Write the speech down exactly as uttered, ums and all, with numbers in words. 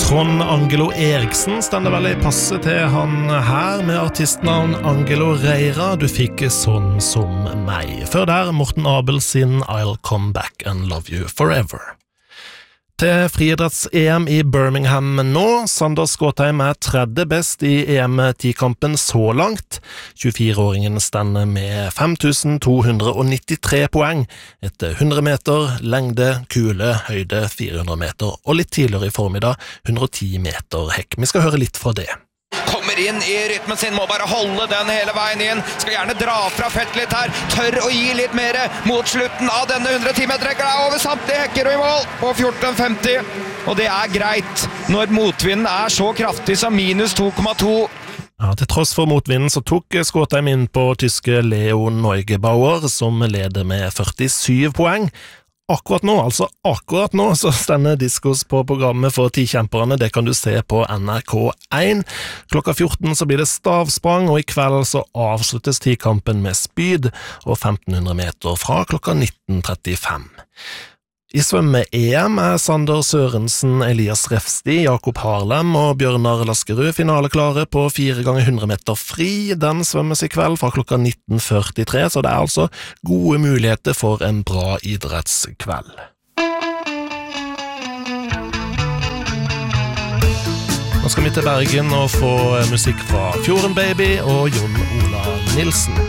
Trond Angelo Eriksen stender vel i passe til han her med artistnavn Angelo Reira. Du fikk sånn som meg. Før der Morten Abel sin I'll Come Back and Love You Forever. Til friidretts-E M i Birmingham nå. Sander Skåtheim er tredje best i E M-tikampen så langt. tjuefire-åringen stender med fem tusen to hundre nittitre poeng etter hundre meter, lengde, kule, høyde fire hundre meter og litt tidligere i formiddag hundre og ti meter hekk. Vi skal høre litt fra det. Kommer inn i rytmen sin, må bare holde den hele veien inn, skal gjerne dra fra felt litt her, tør å gi litt mer mot slutten av denne hundre og ti meter rekker deg over samtlige hekker og i mål på fjorten femti, og det er greit når motvinden er så kraftig som minus to komma to. Ja, til tross for motvinden så tok Skåtheim inn på tyske Leo Neugebauer som leder med førtisyv poeng. Akkurat nå, altså akkurat nå, så stender Diskos på programmet for tikjemperne. Det kan du se på N R K én. Klokka fjorten så blir det stavsprang, og i kveld så avsluttes tikampen med spyd og femten hundre meter fra klokka nitten trettifem. I svømme-E M er Sander Sørensen, Elias Refsti, Jakob Harlem og Bjørnar Laskerud finaleklare på fire ganger hundre meter fri. Den svømmes i kveld fra klokka nitten førtitre, så det er altså gode muligheter for en bra idrettskveld. Nå skal vi til Bergen og få musikk fra Fjorden Baby og Jon Ola Nilsen.